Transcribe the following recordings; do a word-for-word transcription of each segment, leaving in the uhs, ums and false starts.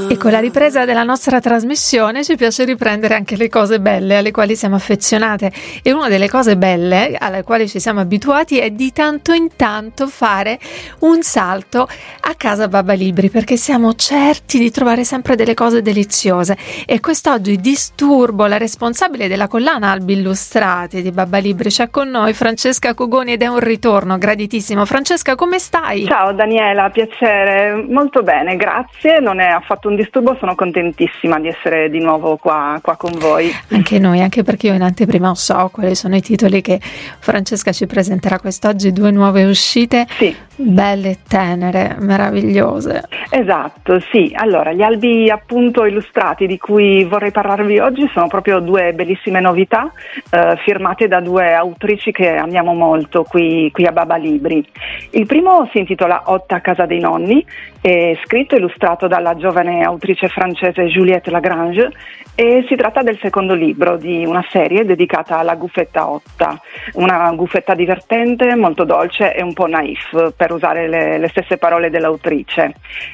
E con la ripresa della nostra trasmissione ci piace riprendere anche le cose belle alle quali siamo affezionate, e una delle cose belle alle quali ci siamo abituati è di tanto in tanto fare un salto a casa Babba Libri, perché siamo certi di trovare sempre delle cose deliziose. E quest'oggi disturbo la responsabile della collana Albi Illustrati di Babba Libri. C'è con noi Francesca Cugoni ed è un ritorno graditissimo. Francesca, come stai? Ciao Daniela, piacere, molto bene, grazie, non è affatto un disturbo, sono contentissima di essere di nuovo qua, qua con voi. Anche noi, anche perché io in anteprima so quali sono i titoli che Francesca ci presenterà quest'oggi, due nuove uscite, sì, belle e tenere, meravigliose. Esatto, sì, allora gli albi appunto illustrati di cui vorrei parlarvi oggi sono proprio due bellissime novità eh, firmate da due autrici che amiamo molto qui, qui a Babba Libri. Il primo si intitola Otta Casa dei Nonni, è scritto e illustrato dalla giovane autrice francese Juliette Lagrange e si tratta del secondo libro di una serie dedicata alla Guffetta Otta, una guffetta divertente, molto dolce e un po' naif, per usare le, le stesse parole dell'autrice.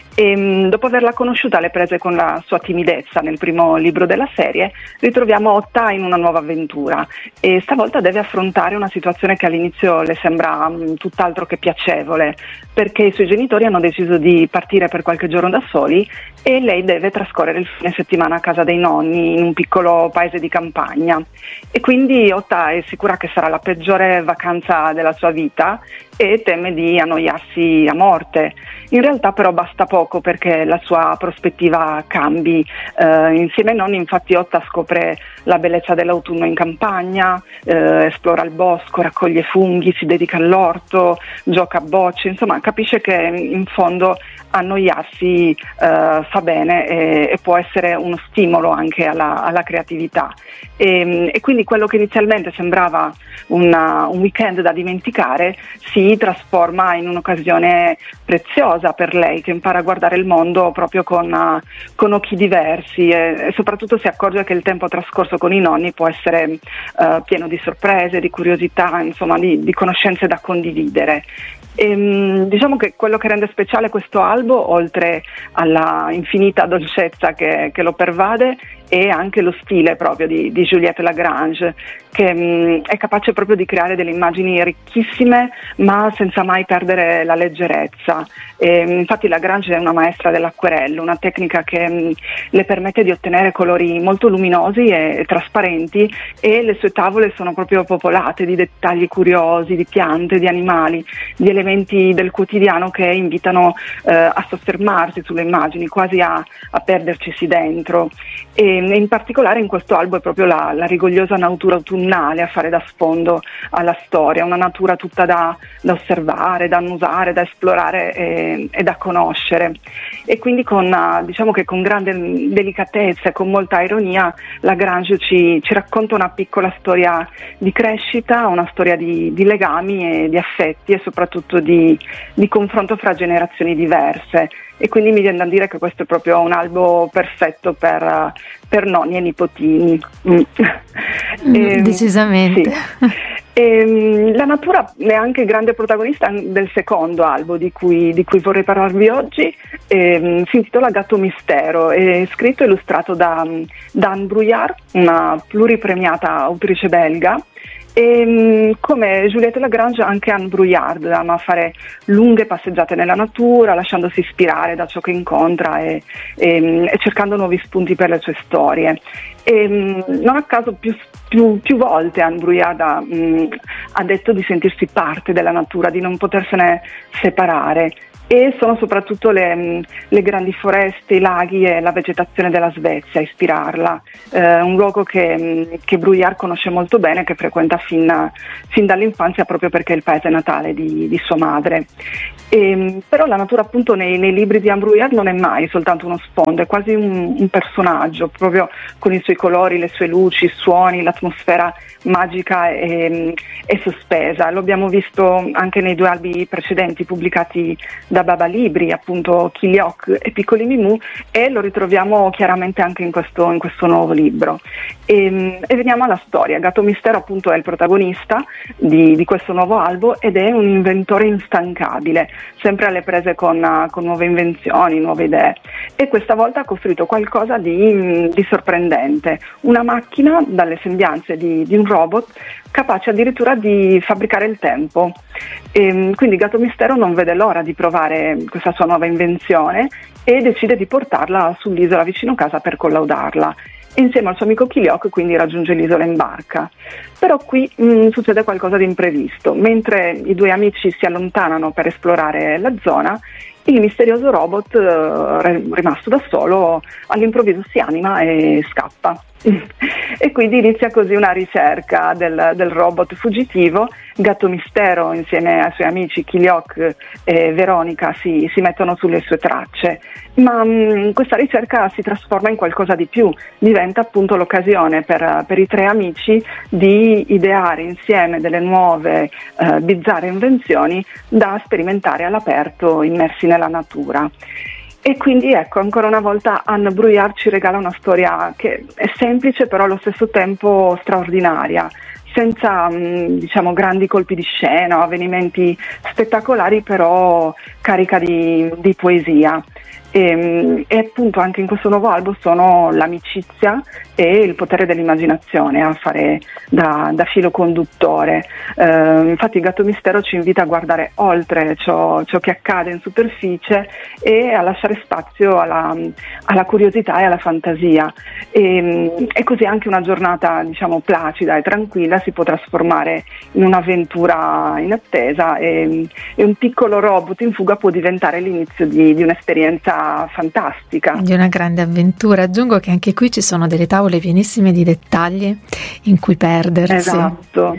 E, dopo averla conosciuta alle prese con la sua timidezza nel primo libro della serie, ritroviamo Otta in una nuova avventura e stavolta deve affrontare una situazione che all'inizio le sembra um, tutt'altro che piacevole, perché i suoi genitori hanno deciso di partire per qualche giorno da soli e lei deve trascorrere il fine settimana a casa dei nonni in un piccolo paese di campagna. E quindi Otta è sicura che sarà la peggiore vacanza della sua vita e teme di annoiarsi a morte. In realtà però basta poco perché la sua prospettiva cambi. Eh, insieme ai nonni infatti Otta scopre la bellezza dell'autunno in campagna, eh, esplora il bosco, raccoglie funghi, si dedica all'orto, gioca a bocce, insomma capisce che in fondo annoiarsi eh, fa bene e, e può essere uno stimolo anche alla, alla creatività. E, e quindi quello che inizialmente sembrava una, un weekend da dimenticare si trasforma in un'occasione preziosa per lei, che impara a guardare il mondo proprio con, uh, con occhi diversi e, e soprattutto si accorge che il tempo trascorso con i nonni può essere uh, pieno di sorprese, di curiosità, insomma di, di conoscenze da condividere. E, diciamo che quello che rende speciale questo albo, oltre alla infinita dolcezza che, che lo pervade, è anche lo stile proprio di, di Juliette Lagrange, che mh, è capace proprio di creare delle immagini ricchissime ma senza mai perdere la leggerezza. E, infatti Lagrange è una maestra dell'acquerello, una tecnica che mh, le permette di ottenere colori molto luminosi e, e trasparenti, e le sue tavole sono proprio popolate di dettagli curiosi, di piante, di animali, di elementi del quotidiano che invitano eh, a soffermarsi sulle immagini, quasi a, a perdercisi dentro. E in particolare in questo albo è proprio la, la rigogliosa natura autunnale a fare da sfondo alla storia, una natura tutta da, da osservare, da annusare, da esplorare e, e da conoscere. E quindi con, diciamo che con grande delicatezza e con molta ironia Lagrange ci, ci racconta una piccola storia di crescita, una storia di, di legami e di affetti e soprattutto di, di confronto fra generazioni diverse. E quindi mi viene da dire che questo è proprio un albo perfetto per, per nonni e nipotini. Mm. e, Decisamente. Sì. E, la natura è anche grande protagonista del secondo albo di cui, di cui vorrei parlarvi oggi. E, si intitola Gatto Mistero, è scritto e illustrato da, da Anne Brouillard, una pluripremiata autrice belga. E come Juliette Lagrange anche Anne Brouillard ama fare lunghe passeggiate nella natura, lasciandosi ispirare da ciò che incontra e, e, e cercando nuovi spunti per le sue storie. E, non a caso più, più, più volte Anne Brouillard ha, mh, ha detto di sentirsi parte della natura, di non potersene separare. E sono soprattutto le, le grandi foreste, i laghi e la vegetazione della Svezia a ispirarla, eh, un luogo che, che Brouillard conosce molto bene, che frequenta fin, fin dall'infanzia proprio perché è il paese natale di, di sua madre. E, però la natura appunto nei, nei libri di Anne Brouillard non è mai soltanto uno sfondo, è quasi un, un personaggio, proprio con i suoi colori, le sue luci, i suoni, l'atmosfera magica e, e sospesa. Lo abbiamo visto anche nei due albi precedenti pubblicati da Babba Libri, appunto Kiliok e Piccoli Mimù, e lo ritroviamo chiaramente anche in questo, in questo nuovo libro. E, e veniamo alla storia. Gatto Mistero appunto è il protagonista di, di questo nuovo albo ed è un inventore instancabile, sempre alle prese con, con nuove invenzioni, nuove idee. e questa volta ha costruito qualcosa di, di sorprendente, una macchina dalle sembianze di, di un robot capace addirittura di fabbricare il tempo. E quindi Gatto Mistero non vede l'ora di provare questa sua nuova invenzione e decide di portarla sull'isola vicino casa per collaudarla. Insieme al suo amico Chiliocco quindi raggiunge l'isola in barca. Però qui mh, succede qualcosa di imprevisto. Mentre i due amici si allontanano per esplorare la zona, il misterioso robot, eh, rimasto da solo, all'improvviso si anima e scappa. E quindi inizia così una ricerca del, del robot fuggitivo. Gatto Mistero insieme ai suoi amici Chiliocco e Veronica si, si mettono sulle sue tracce, ma mh, questa ricerca si trasforma in qualcosa di più, diventa appunto l'occasione per, per i tre amici di ideare insieme delle nuove eh, bizzarre invenzioni da sperimentare all'aperto, immersi nella natura. E quindi ecco, ancora una volta Anne Brouillard ci regala una storia che è semplice però allo stesso tempo straordinaria, senza mh, diciamo grandi colpi di scena, avvenimenti spettacolari, però carica di, di poesia. E, e appunto anche in questo nuovo album sono l'amicizia e il potere dell'immaginazione a fare da, da filo conduttore. Eh, infatti Gatto Mistero ci invita a guardare oltre ciò, ciò che accade in superficie e a lasciare spazio alla, alla curiosità e alla fantasia. E, e così anche una giornata diciamo placida e tranquilla si può trasformare in un'avventura inattesa e, e un piccolo robot in fuga può diventare l'inizio di, di un'esperienza fantastica, di una grande avventura. Aggiungo che anche qui ci sono delle tavole pienissime di dettagli in cui perdersi. Esatto.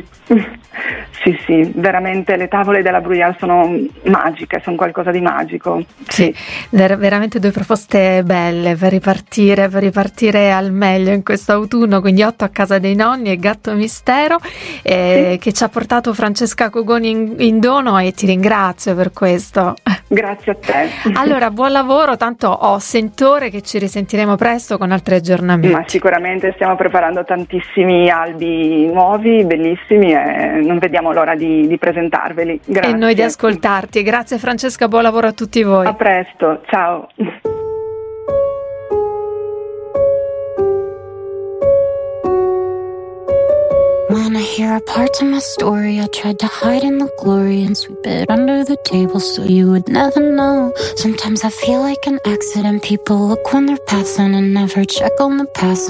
Sì, sì, veramente le tavole della Brouillard sono magiche, sono qualcosa di magico. Sì, ver- veramente due proposte belle per ripartire, per ripartire al meglio in questo autunno, quindi Otto a casa dei nonni e Gatto Mistero, eh, sì. che ci ha portato Francesca Cogoni in, in dono, e ti ringrazio per questo. Grazie a te. Allora, buon lavoro, tanto ho sentore che ci risentiremo presto con altri aggiornamenti. Ma sicuramente stiamo preparando tantissimi albi nuovi, bellissimi, e non vediamo l'ora di, di presentarveli. Grazie. E noi di ascoltarti. Grazie Francesca, buon lavoro a tutti voi. A presto, ciao. Wanna hear a part of my story? I tried to hide in the glory and sweep it under the table so you would never know. Sometimes I feel like an accident. People look when they're passing and never check on the past.